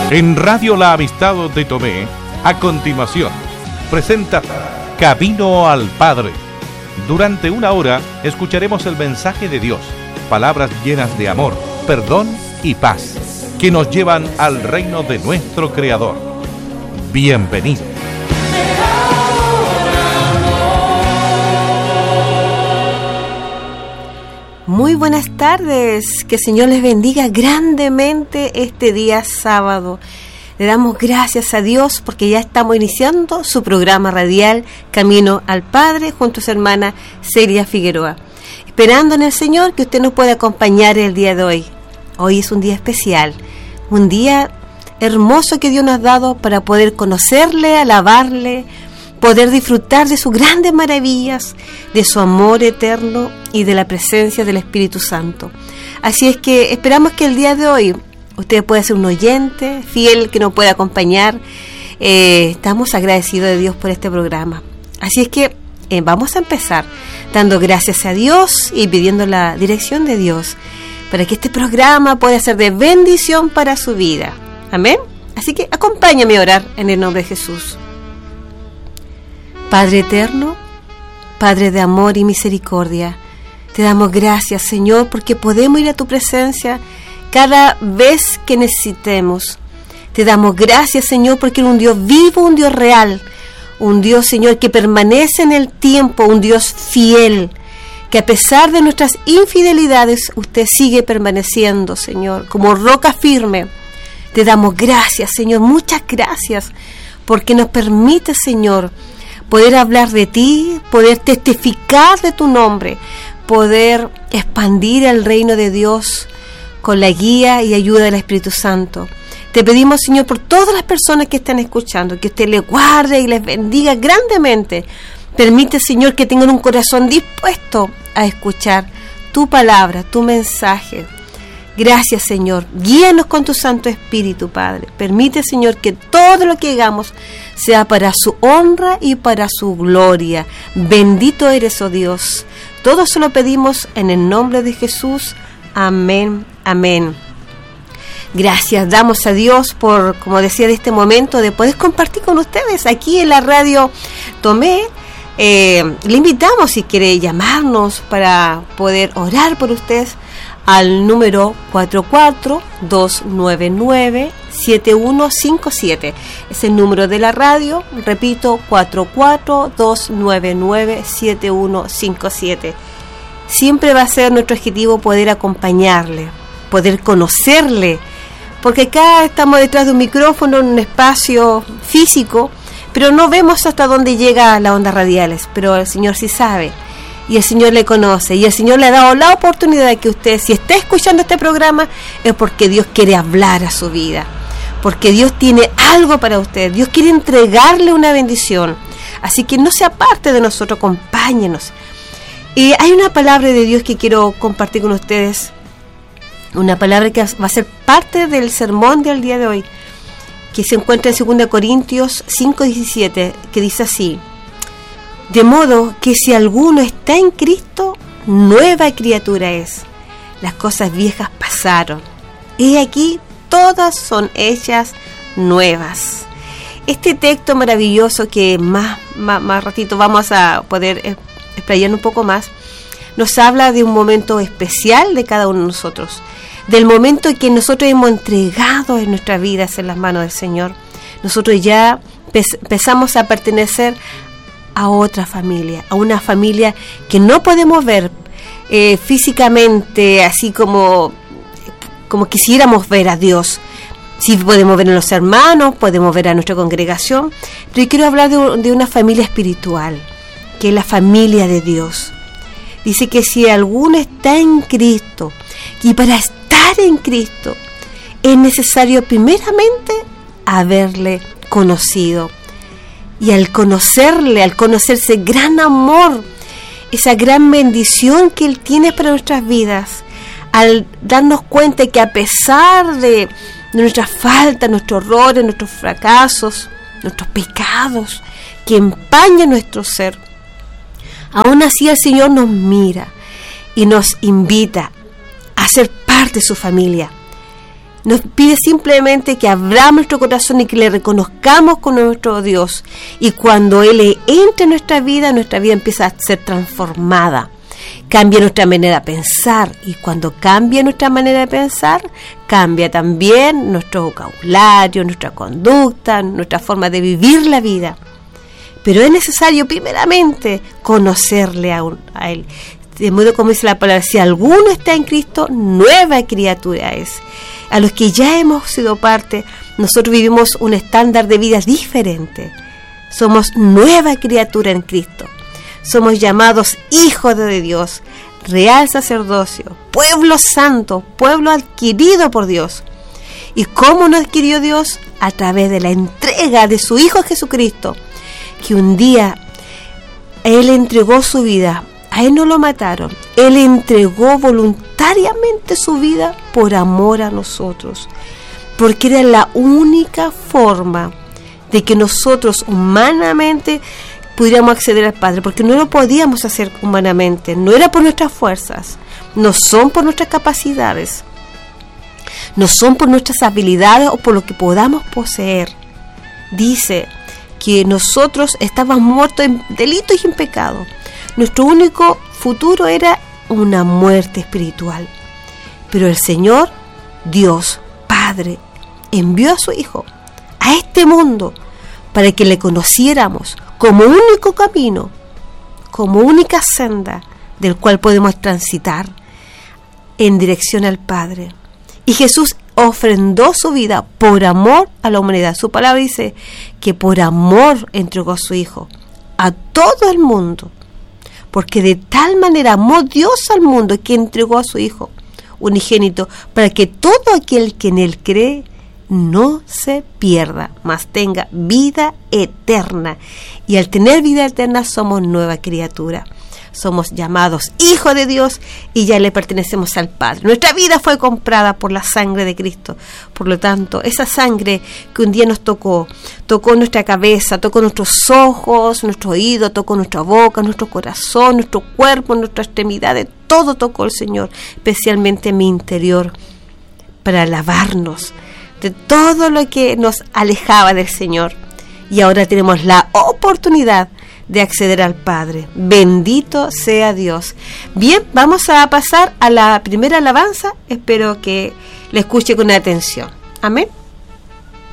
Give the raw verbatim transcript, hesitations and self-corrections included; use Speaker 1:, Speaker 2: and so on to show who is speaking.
Speaker 1: En Radio La Amistad de Tomé, a continuación, presenta Camino al Padre. Durante una hora escucharemos el mensaje de Dios, palabras llenas de amor, perdón y paz, que nos llevan al reino de nuestro Creador. Bienvenido.
Speaker 2: Muy buenas tardes, que el Señor les bendiga grandemente este día sábado. Le damos gracias a Dios porque ya estamos iniciando su programa radial Camino al Padre junto a su hermana Celia Figueroa. Esperando en el Señor que usted nos pueda acompañar el día de hoy. Hoy es un día especial, un día hermoso que Dios nos ha dado para poder conocerle, alabarle, poder disfrutar de sus grandes maravillas, de su amor eterno y de la presencia del Espíritu Santo. Así es que esperamos que el día de hoy usted pueda ser un oyente fiel que nos pueda acompañar. Eh, estamos agradecidos de Dios por este programa. Así es que eh, vamos a empezar dando gracias a Dios y pidiendo la dirección de Dios para que este programa pueda ser de bendición para su vida. Amén. Así que acompáñame a orar en el nombre de Jesús. Padre eterno, Padre de amor y misericordia, te damos gracias, Señor, porque podemos ir a tu presencia cada vez que necesitemos. Te damos gracias, Señor, porque eres un Dios vivo, un Dios real, un Dios, Señor, que permanece en el tiempo, un Dios fiel, que a pesar de nuestras infidelidades, usted sigue permaneciendo, Señor, como roca firme. Te damos gracias, Señor, muchas gracias, porque nos permite, Señor, poder hablar de ti, poder testificar de tu nombre, poder expandir el reino de Dios con la guía y ayuda del Espíritu Santo. Te pedimos, Señor, por todas las personas que están escuchando, que usted les guarde y les bendiga grandemente. Permite, Señor, que tengan un corazón dispuesto a escuchar tu palabra, tu mensaje. Gracias, Señor. Guíanos con tu Santo Espíritu, Padre. Permite, Señor, que todo lo que hagamos sea para su honra y para su gloria. Bendito eres, oh Dios. Todo se lo pedimos en el nombre de Jesús. Amén, amén. Gracias, damos a Dios por, como decía, de este momento de poder compartir con ustedes aquí en la radio Tomé. Eh, le invitamos, si quiere llamarnos para poder orar por ustedes, al número cuatro cuatro dos nueve nueve siete uno cinco siete. Es el número de la radio, repito, cuatro cuatro dos nueve nueve siete uno cinco siete. Siempre va a ser nuestro objetivo poder acompañarle, poder conocerle, porque acá estamos detrás de un micrófono en un espacio físico, pero no vemos hasta dónde llega las ondas radiales, pero el Señor sí sabe. Y el Señor le conoce, y el Señor le ha dado la oportunidad de que usted, si está escuchando este programa, es porque Dios quiere hablar a su vida, porque Dios tiene algo para usted, Dios quiere entregarle una bendición. Así que no se aparte de nosotros, acompáñenos. Y hay una palabra de Dios que quiero compartir con ustedes, una palabra que va a ser parte del sermón del día de hoy, que se encuentra en segunda Corintios cinco diecisiete, que dice así: de modo que si alguno está en Cristo, nueva criatura es. Las cosas viejas pasaron, y aquí todas son hechas nuevas. Este texto maravilloso que más, más, más ratito vamos a poder explayar un poco más, nos habla de un momento especial de cada uno de nosotros, del momento en que nosotros hemos entregado en nuestras vidas en las manos del Señor. Nosotros ya empezamos a pertenecer a otra familia, a una familia que no podemos ver eh, físicamente, así como, como quisiéramos ver a Dios. Sí podemos ver a los hermanos, podemos ver a nuestra congregación, pero yo quiero hablar de, de una familia espiritual, que es la familia de Dios. Dice que si alguno está en Cristo, y para estar en Cristo es necesario primeramente haberle conocido. Y al conocerle, al conocer ese gran amor, esa gran bendición que Él tiene para nuestras vidas, al darnos cuenta que a pesar de nuestras faltas, nuestros errores, nuestros fracasos, nuestros pecados que empañan nuestro ser, aún así el Señor nos mira y nos invita a ser parte de su familia. Nos pide simplemente que abramos nuestro corazón y que le reconozcamos como nuestro Dios. Y cuando Él entre en nuestra vida, nuestra vida empieza a ser transformada. Cambia nuestra manera de pensar. Y cuando cambia nuestra manera de pensar, cambia también nuestro vocabulario, nuestra conducta, nuestra forma de vivir la vida. Pero es necesario primeramente conocerle a, un, a Él. De modo como dice la palabra, si alguno está en Cristo, nueva criatura es. A los que ya hemos sido parte, nosotros vivimos un estándar de vida diferente. Somos nueva criatura en Cristo. Somos llamados hijos de Dios, real sacerdocio, pueblo santo, pueblo adquirido por Dios. ¿Y cómo nos adquirió Dios? A través de la entrega de su Hijo Jesucristo, que un día Él entregó su vida. A Él no lo mataron. Él entregó voluntariamente su vida por amor a nosotros. Porque era la única forma de que nosotros humanamente pudiéramos acceder al Padre. Porque no lo podíamos hacer humanamente. No era por nuestras fuerzas. No son por nuestras capacidades. No son por nuestras habilidades o por lo que podamos poseer. Dice que nosotros estábamos muertos en delitos y en pecado. Nuestro único futuro era una muerte espiritual. Pero el Señor, Dios, Padre, envió a su Hijo a este mundo para que le conociéramos como único camino, como única senda del cual podemos transitar en dirección al Padre. Y Jesús ofrendó su vida por amor a la humanidad. Su palabra dice que por amor entregó a su Hijo a todo el mundo. Porque de tal manera amó Dios al mundo que entregó a su Hijo unigénito para que todo aquel que en Él cree no se pierda, mas tenga vida eterna. Y al tener vida eterna somos nueva criatura. Somos llamados hijos de Dios y ya le pertenecemos al Padre. Nuestra vida fue comprada por la sangre de Cristo. Por lo tanto, esa sangre que un día nos tocó, tocó nuestra cabeza, tocó nuestros ojos, nuestro oído, tocó nuestra boca, nuestro corazón, nuestro cuerpo, nuestras extremidades, todo tocó el Señor, especialmente mi interior, para lavarnos de todo lo que nos alejaba del Señor. Y ahora tenemos la oportunidad de acceder al Padre. Bendito sea Dios. Bien, vamos a pasar a la primera alabanza. Espero que la escuche con atención. Amén.